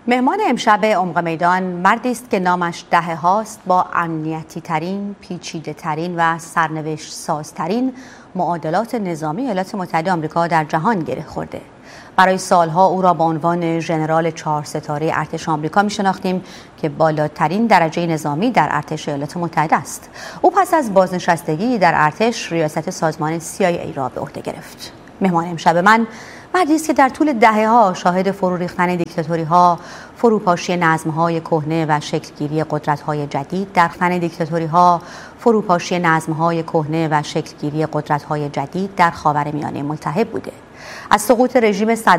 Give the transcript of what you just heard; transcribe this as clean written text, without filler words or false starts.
مهمان امشب عمق میدان مردی است که نامش دهه هاست با امنیتی ترین، پیچیده ترین و سرنوشت سازترین معادلات نظامی ایالات متحده آمریکا در جهان گره خورده. برای سالها او را با عنوان ژنرال 4 ستاره ارتش آمریکا می‌شناختیم که بالاترین درجه نظامی در ارتش ایالات متحده است. او پس از بازنشستگی در ارتش ریاست سازمان CIA را به عهده گرفت. مهمان امشب من مردی است که در طول دهه‌ها شاهد فرو ریختن دیکتاتوری‌ها، فروپاشی نظم‌های کهنه و شکلگیری قدرت‌های جدید در خانه دیکتاتوری‌ها، فروپاشی نظم‌های کهنه و شکلگیری قدرت‌های جدید در خاورمیانه ملتهب بوده. از سقوط رژیم